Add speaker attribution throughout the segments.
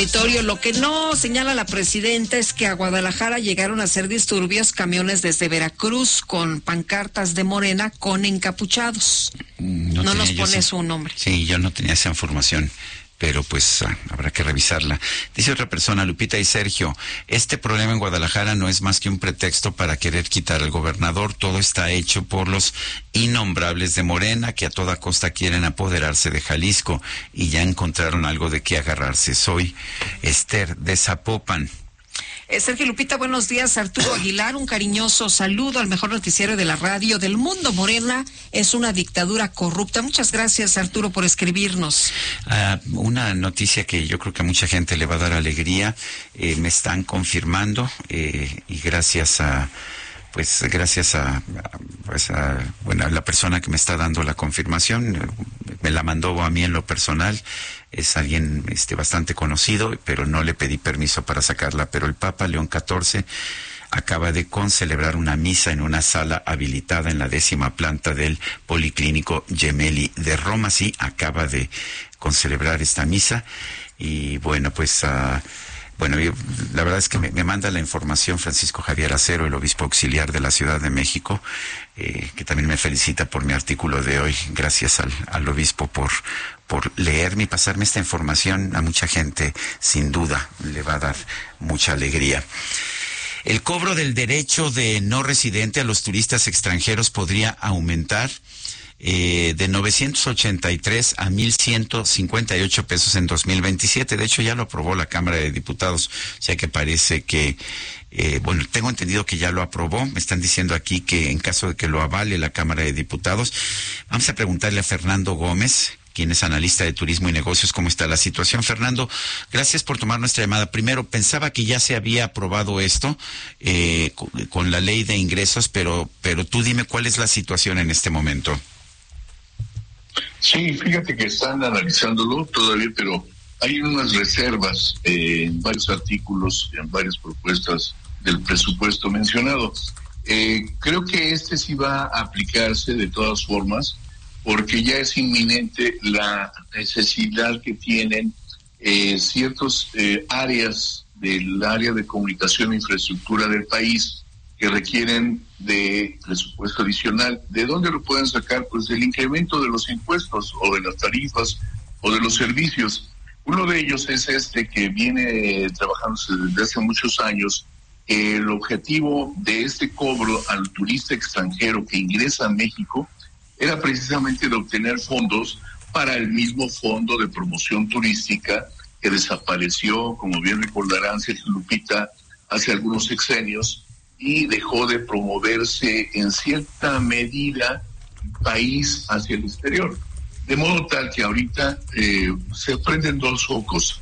Speaker 1: Lo que no señala la presidenta es que a Guadalajara llegaron a hacer disturbios camiones desde Veracruz con pancartas de Morena con encapuchados. No nos pone su nombre.
Speaker 2: Sí, yo no tenía esa información, pero pues habrá que revisarla. Dice otra persona, Lupita y Sergio, este problema en Guadalajara no es más que un pretexto para querer quitar al gobernador. Todo está hecho por los innombrables de Morena, que a toda costa quieren apoderarse de Jalisco y ya encontraron algo de qué agarrarse. Soy Esther de Zapopan.
Speaker 1: Sergio, Lupita, buenos días. Arturo Aguilar, un cariñoso saludo al mejor noticiero de la radio del mundo. Morena es una dictadura corrupta. Muchas gracias, Arturo, por escribirnos.
Speaker 2: Una noticia que yo creo que a mucha gente le va a dar alegría. Me están confirmando y gracias a la persona que me está dando la confirmación, me la mandó a mí en lo personal. Es alguien bastante conocido, pero no le pedí permiso para sacarla. Pero el Papa León XIV acaba de concelebrar una misa en una sala habilitada en la 10ª planta del Policlínico Gemelli de Roma. Sí, acaba de concelebrar esta misa. Y bueno, pues la verdad es que me manda la información Francisco Javier Acero, el obispo auxiliar de la Ciudad de México, que también me felicita por mi artículo de hoy. Gracias al obispo por leerme y pasarme esta información. A mucha gente, sin duda, le va a dar mucha alegría. El cobro del derecho de no residente a los turistas extranjeros podría aumentar de 983 a 1,158 pesos en 2027. De hecho, ya lo aprobó la Cámara de Diputados, o sea que parece que, tengo entendido que ya lo aprobó. Me están diciendo aquí que en caso de que lo avale la Cámara de Diputados, vamos a preguntarle a Fernando Gómez, quien es analista de turismo y negocios, cómo está la situación. Fernando, gracias por tomar nuestra llamada. Primero, pensaba que ya se había aprobado esto con la ley de ingresos, pero tú dime cuál es la situación en este momento.
Speaker 3: Sí, fíjate que están analizándolo todavía, pero hay unas reservas en varios artículos, en varias propuestas del presupuesto mencionado. Creo que sí va a aplicarse de todas formas, porque ya es inminente la necesidad que tienen ciertas áreas del área de comunicación e infraestructura del país que requieren de presupuesto adicional. ¿De dónde lo pueden sacar? Pues del incremento de los impuestos o de las tarifas o de los servicios. Uno de ellos es que viene trabajándose desde hace muchos años. El objetivo de este cobro al turista extranjero que ingresa a México era precisamente de obtener fondos para el mismo fondo de promoción turística que desapareció, como bien recordarán, Sergio, Lupita, hace algunos sexenios, y dejó de promoverse en cierta medida país hacia el exterior. De modo tal que ahorita se prenden dos focos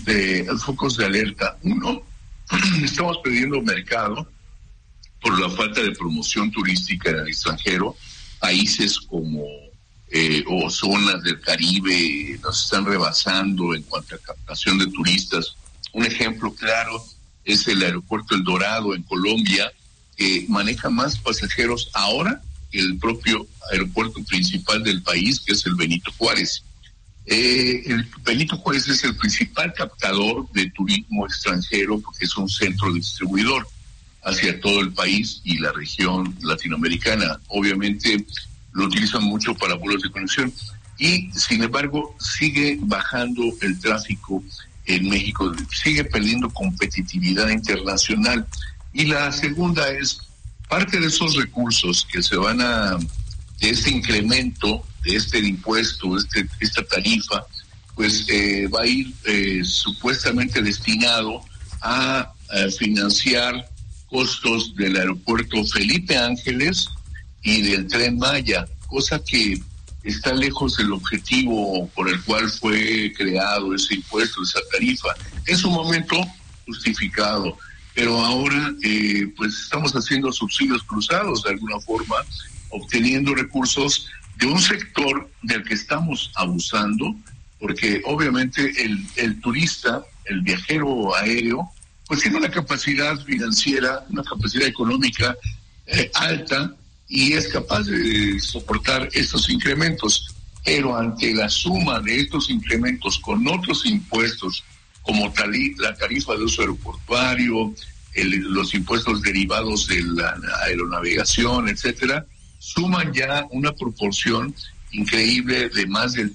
Speaker 3: de alerta. Uno, estamos perdiendo mercado por la falta de promoción turística en el extranjero. Países como o zonas del Caribe nos están rebasando en cuanto a captación de turistas. Un ejemplo claro es el aeropuerto El Dorado en Colombia, que maneja más pasajeros ahora que el propio aeropuerto principal del país, que es el Benito Juárez. El Benito Juárez es el principal captador de turismo extranjero porque es un centro distribuidor hacia todo el país y la región latinoamericana. Obviamente lo utilizan mucho para vuelos de conexión y, sin embargo, sigue bajando el tráfico en México, sigue perdiendo competitividad internacional. Y la segunda es, parte de esos recursos que se van de este incremento, de este impuesto, esta tarifa, pues va a ir supuestamente destinado a financiar costos del aeropuerto Felipe Ángeles y del Tren Maya, cosa que está lejos del objetivo por el cual fue creado ese impuesto, esa tarifa. En su momento justificado, pero ahora pues estamos haciendo subsidios cruzados de alguna forma, obteniendo recursos de un sector del que estamos abusando, porque obviamente el turista, el viajero aéreo, pues tiene una capacidad financiera, una capacidad económica alta y es capaz de soportar estos incrementos, pero ante la suma de estos incrementos con otros impuestos, como la tarifa de uso aeroportuario, los impuestos derivados de la aeronavegación, etcétera, suman ya una proporción increíble de más del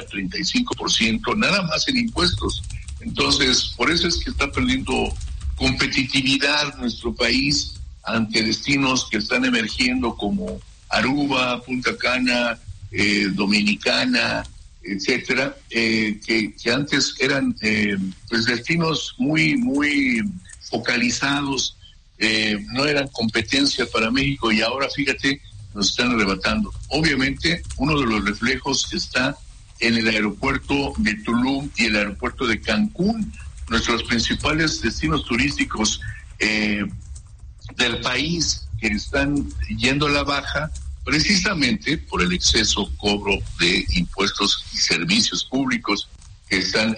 Speaker 3: 30-35%, nada más en impuestos. Entonces, por eso es que está perdiendo competitividad nuestro país ante destinos que están emergiendo como Aruba, Punta Cana, Dominicana, etcétera, que antes eran pues destinos muy focalizados, no eran competencia para México, y ahora fíjate, nos están arrebatando. Obviamente, uno de los reflejos está en el aeropuerto de Tulum y el aeropuerto de Cancún, nuestros principales destinos turísticos del país, que están yendo a la baja precisamente por el exceso cobro de impuestos y servicios públicos que están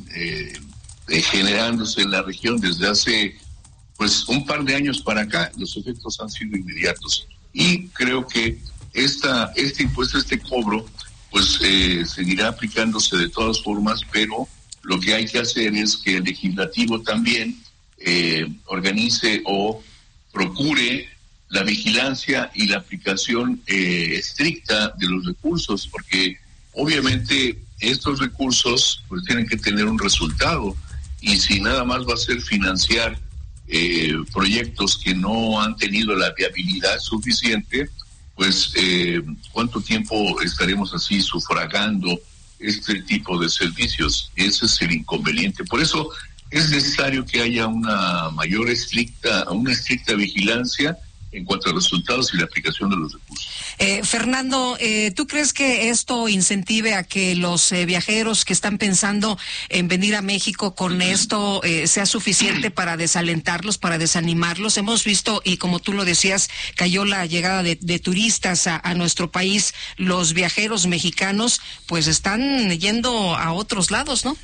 Speaker 3: generándose en la región desde hace pues un par de años para acá. Los efectos han sido inmediatos, y creo que este impuesto, este cobro, pues seguirá aplicándose de todas formas, pero lo que hay que hacer es que el legislativo también organice o procure la vigilancia y la aplicación estricta de los recursos, porque obviamente estos recursos pues tienen que tener un resultado, y si nada más va a ser financiar proyectos que no han tenido la viabilidad suficiente, pues ¿cuánto tiempo estaremos así sufragando este tipo de servicios? Ese es el inconveniente. Por eso es necesario que haya una estricta vigilancia en cuanto a resultados y la aplicación de los recursos.
Speaker 1: Fernando, ¿tú crees que esto incentive a que los viajeros que están pensando en venir a México con esto sea suficiente para desalentarlos, para desanimarlos? Hemos visto, y como tú lo decías, cayó la llegada de turistas a nuestro país. Los viajeros mexicanos pues están yendo a otros lados, ¿no?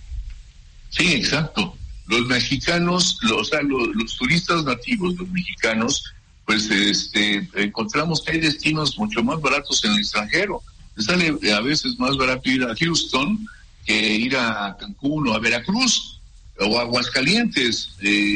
Speaker 3: Sí, exacto. Los mexicanos, los turistas nativos, los mexicanos, pues encontramos que hay destinos mucho más baratos en el extranjero. Sale a veces más barato ir a Houston que ir a Cancún o a Veracruz o a Aguascalientes,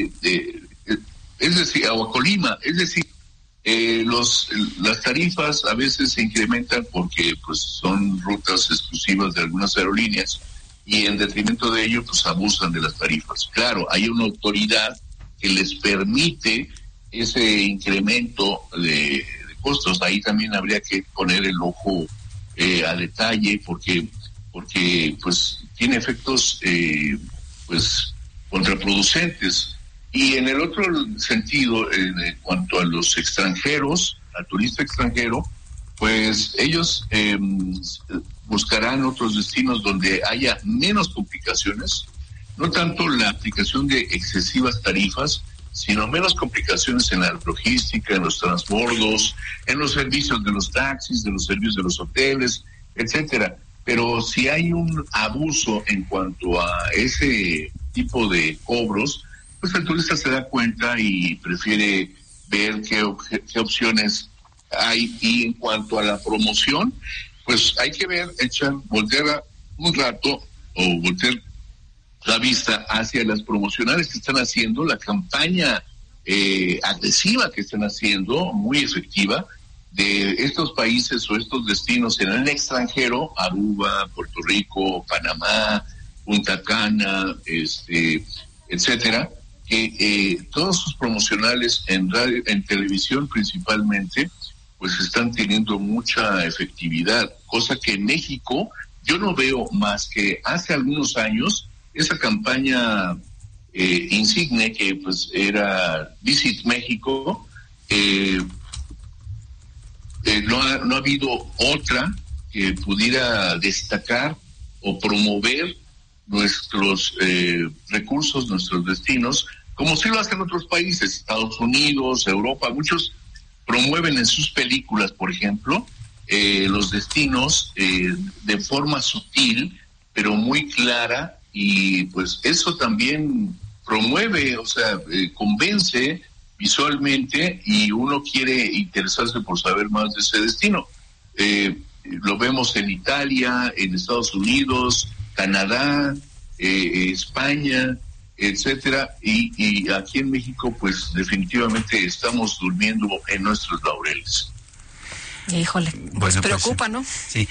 Speaker 3: es decir, o a Colima. Es decir, las tarifas a veces se incrementan porque pues son rutas exclusivas de algunas aerolíneas, y en detrimento de ello pues abusan de las tarifas. Claro, hay una autoridad que les permite ese incremento de costos. Ahí también habría que poner el ojo a detalle, porque pues tiene efectos pues contraproducentes. Y en el otro sentido, en cuanto a los extranjeros, al turista extranjero, pues ellos buscarán otros destinos donde haya menos complicaciones, no tanto la aplicación de excesivas tarifas, sino menos complicaciones en la logística, en los transbordos, en los servicios de los taxis, de los servicios de los hoteles, etcétera. Pero si hay un abuso en cuanto a ese tipo de cobros, pues el turista se da cuenta y prefiere ver qué opciones hay. Y en cuanto a la promoción, pues hay que voltear un rato o voltear la vista hacia las promocionales que están haciendo, la campaña agresiva que están haciendo, muy efectiva, de estos países o estos destinos en el extranjero, Aruba, Puerto Rico, Panamá, Punta Cana, etcétera, que todos sus promocionales en radio, en televisión principalmente, pues están teniendo mucha efectividad, cosa que en México yo no veo más que hace algunos años esa campaña insigne que pues era Visit México. No ha habido otra que pudiera destacar o promover nuestros recursos, nuestros destinos, como sí lo hacen otros países, Estados Unidos, Europa. Muchos promueven en sus películas, por ejemplo, los destinos de forma sutil, pero muy clara, y pues eso también promueve, o sea, convence visualmente, y uno quiere interesarse por saber más de ese destino. Lo vemos en Italia, en Estados Unidos, Canadá, España, etcétera, y aquí en México pues definitivamente estamos durmiendo en nuestros laureles.
Speaker 1: Híjole, pues preocupa, ¿no?
Speaker 2: Sí,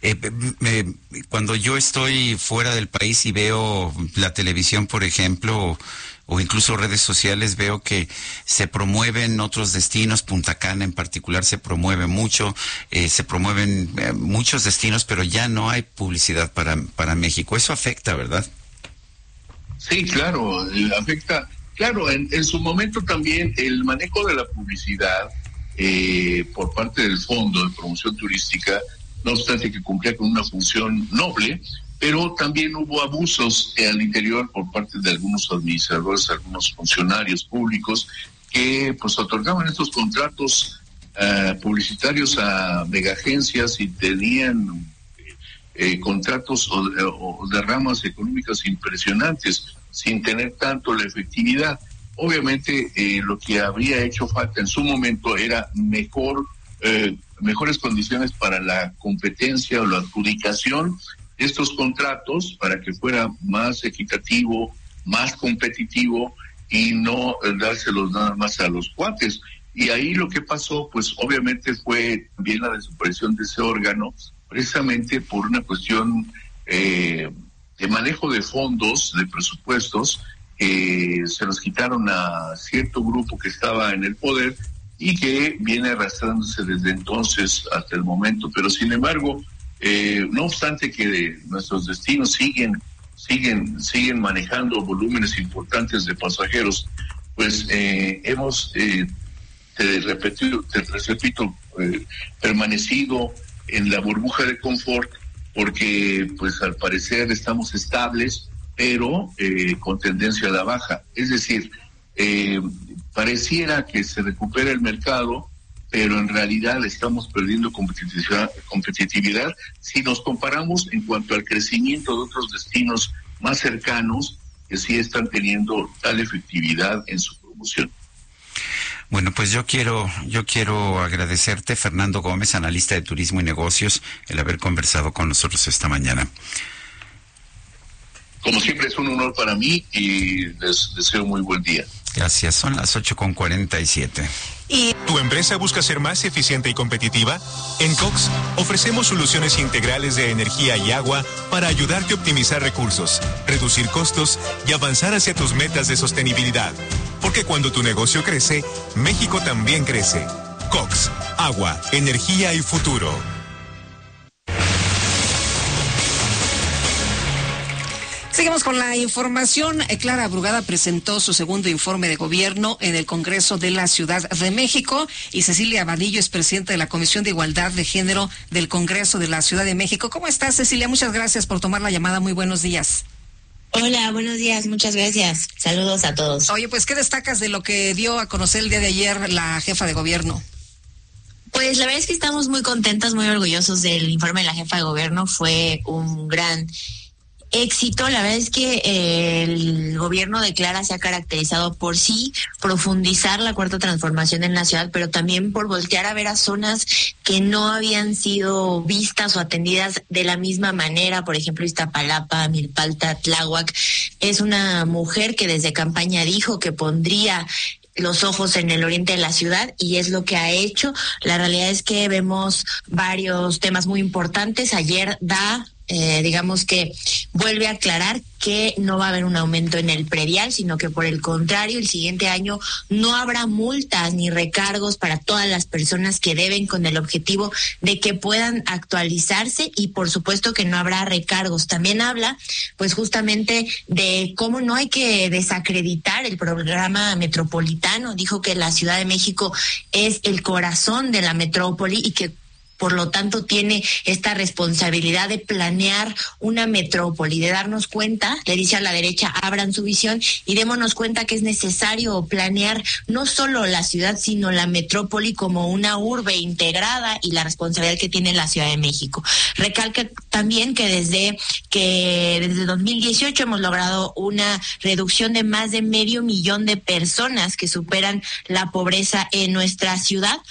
Speaker 2: cuando yo estoy fuera del país y veo la televisión, por ejemplo, o incluso redes sociales, veo que se promueven otros destinos, Punta Cana en particular se promueve mucho, se promueven muchos destinos, pero ya no hay publicidad para México. Eso afecta, ¿verdad?
Speaker 3: Sí, claro, afecta. Claro, en su momento también el manejo de la publicidad por parte del Fondo de Promoción Turística, no obstante que cumplía con una función noble, pero también hubo abusos al interior por parte de algunos administradores, algunos funcionarios públicos que pues otorgaban estos contratos publicitarios a megaagencias y tenían contratos o derramas económicas impresionantes sin tener tanto la efectividad. Obviamente lo que habría hecho falta en su momento era mejores condiciones para la competencia o la adjudicación de estos contratos para que fuera más equitativo, más competitivo y no dárselos nada más a los cuates. Y ahí lo que pasó, pues obviamente fue también la desaparición de ese órgano, precisamente por una cuestión de manejo de fondos, de presupuestos, se los quitaron a cierto grupo que estaba en el poder y que viene arrastrándose desde entonces hasta el momento. Pero sin embargo, no obstante que nuestros destinos siguen manejando volúmenes importantes de pasajeros, pues hemos, te repito, permanecido en la burbuja de confort porque pues al parecer estamos estables, pero con tendencia a la baja. Es decir, pareciera que se recupera el mercado, pero en realidad estamos perdiendo competitividad si nos comparamos en cuanto al crecimiento de otros destinos más cercanos que sí están teniendo tal efectividad en su promoción.
Speaker 2: Bueno, pues yo quiero agradecerte, Fernando Gómez, analista de turismo y negocios, el haber conversado con nosotros esta mañana.
Speaker 3: Como siempre es un honor para mí y les deseo muy buen día.
Speaker 2: Gracias, son las 8:47.
Speaker 4: ¿Tu empresa busca ser más eficiente y competitiva? En Cox ofrecemos soluciones integrales de energía y agua para ayudarte a optimizar recursos, reducir costos y avanzar hacia tus metas de sostenibilidad. Porque cuando tu negocio crece, México también crece. Cox, agua, energía y futuro.
Speaker 1: Seguimos con la información. Clara Brugada presentó su segundo informe de gobierno en el Congreso de la Ciudad de México y Cecilia Abadillo es presidenta de la Comisión de Igualdad de Género del Congreso de la Ciudad de México. ¿Cómo estás, Cecilia? Muchas gracias por tomar la llamada. Muy buenos días.
Speaker 5: Hola, buenos días, muchas gracias. Saludos a todos.
Speaker 1: Oye, pues, ¿qué destacas de lo que dio a conocer el día de ayer la jefa de gobierno?
Speaker 5: Pues la verdad es que estamos muy contentas, muy orgullosos del informe de la jefa de gobierno. Fue un gran éxito. La verdad es que el gobierno de Clara se ha caracterizado por sí profundizar la cuarta transformación en la ciudad, pero también por voltear a ver a zonas que no habían sido vistas o atendidas de la misma manera. Por ejemplo, Iztapalapa, Milpalta, Tláhuac. Es una mujer que desde campaña dijo que pondría los ojos en el oriente de la ciudad y es lo que ha hecho. La realidad es que vemos varios temas muy importantes. Ayer digamos que vuelve a aclarar que no va a haber un aumento en el predial, sino que por el contrario, el siguiente año no habrá multas ni recargos para todas las personas que deben, con el objetivo de que puedan actualizarse, y por supuesto que no habrá recargos. También habla pues justamente de cómo no hay que desacreditar el programa metropolitano. Dijo que la Ciudad de México es el corazón de la metrópoli y que por lo tanto tiene esta responsabilidad de planear una metrópoli, de darnos cuenta, le dice a la derecha, abran su visión y démonos cuenta que es necesario planear no solo la ciudad, sino la metrópoli como una urbe integrada y la responsabilidad que tiene la Ciudad de México. Recalca también que desde 2018 hemos logrado una reducción de más de 500,000 de personas que superan la pobreza en nuestra ciudad.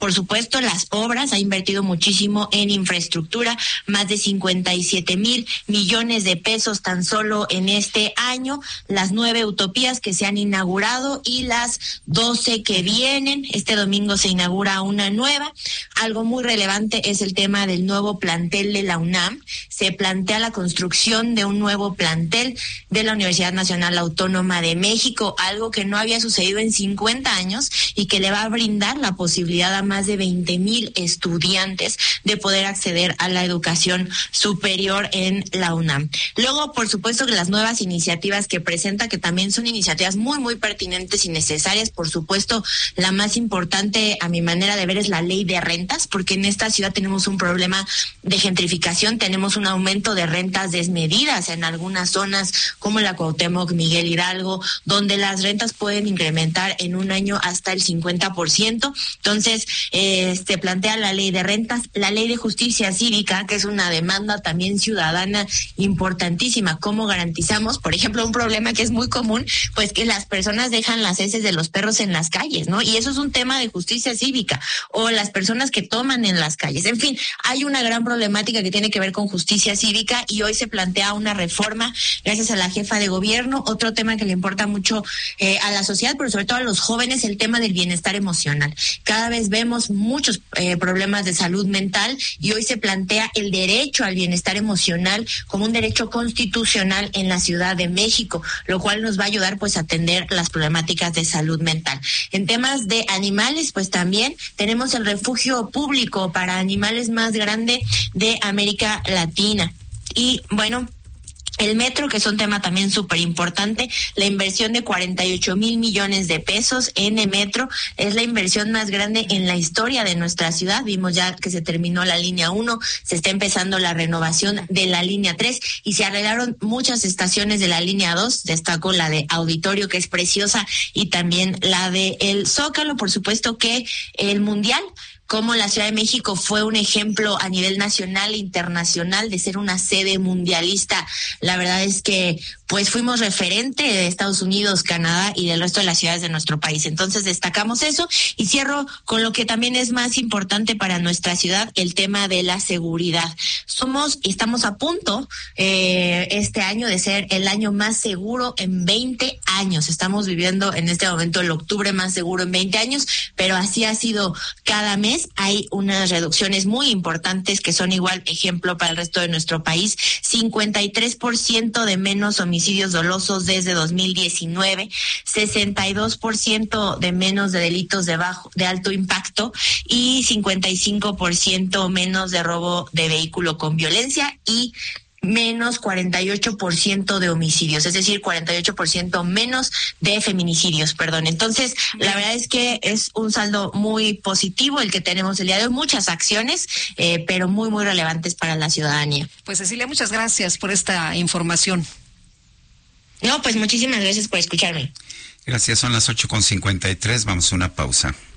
Speaker 5: Por supuesto, las obras, ha invertido muchísimo en infraestructura, más de 57,000 millones de pesos tan solo en este año, las 9 utopías que se han inaugurado y las 12 que vienen. Este domingo se inaugura una nueva. Algo muy relevante es el tema del nuevo plantel de la UNAM. Se plantea la construcción de un nuevo plantel de la Universidad Nacional Autónoma de México, algo que no había sucedido en 50 años y que le va a brindar la posibilidad a más de 20,000 estudiantes de poder acceder a la educación superior en la UNAM. Luego, por supuesto, que las nuevas iniciativas que presenta, que también son iniciativas muy, muy pertinentes y necesarias. Por supuesto, la más importante, a mi manera de ver, es la ley de rentas, porque en esta ciudad tenemos un problema de gentrificación, tenemos un aumento de rentas desmedidas en algunas zonas como la Cuauhtémoc, Miguel Hidalgo, donde las rentas pueden incrementar en un año hasta el 50%. Entonces, se plantea la ley de rentas, la ley de justicia cívica, que es una demanda también ciudadana importantísima. ¿Cómo garantizamos, por ejemplo, un problema que es muy común, pues que las personas dejan las heces de los perros en las calles, ¿no? Y eso es un tema de justicia cívica, o las personas que toman en las calles. En fin, hay una gran problemática que tiene que ver con justicia cívica y hoy se plantea una reforma gracias a la jefa de gobierno. Otro tema que le importa mucho a la sociedad, pero sobre todo a los jóvenes, el tema del bienestar emocional. Cada vez vemos muchos problemas de salud mental y hoy se plantea el derecho al bienestar emocional como un derecho constitucional en la Ciudad de México, lo cual nos va a ayudar pues a atender las problemáticas de salud mental. En temas de animales, pues también tenemos el refugio público para animales más grande de América Latina. Y bueno, el metro, que es un tema también súper importante, la inversión de 48,000 millones de pesos en el metro, es la inversión más grande en la historia de nuestra ciudad. Vimos ya que se terminó la línea 1, se está empezando la renovación de la línea 3 y se arreglaron muchas estaciones de la línea 2, destaco la de Auditorio, que es preciosa, y también la de el Zócalo. Por supuesto que el Mundial, como la Ciudad de México fue un ejemplo a nivel nacional e internacional de ser una sede mundialista. La verdad es que pues fuimos referente de Estados Unidos, Canadá y del resto de las ciudades de nuestro país. Entonces destacamos eso y cierro con lo que también es más importante para nuestra ciudad, el tema de la seguridad. Estamos a punto este año de ser el año más seguro en 20 años. Estamos viviendo en este momento el octubre más seguro en 20 años, pero así ha sido cada mes. Hay unas reducciones muy importantes que son igual ejemplo para el resto de nuestro país. 53% de menos homicidios dolosos desde 2019, 62% de menos de delitos de alto impacto y 55% menos de robo de vehículo con violencia y menos 48% de homicidios, es decir, 48% menos de feminicidios, perdón. Entonces, la verdad es que es un saldo muy positivo el que tenemos el día de hoy, muchas acciones, pero muy, muy relevantes para la ciudadanía.
Speaker 1: Pues Cecilia, muchas gracias por esta información.
Speaker 5: No, pues muchísimas gracias por escucharme.
Speaker 2: Gracias, son las 8:53, vamos a una pausa.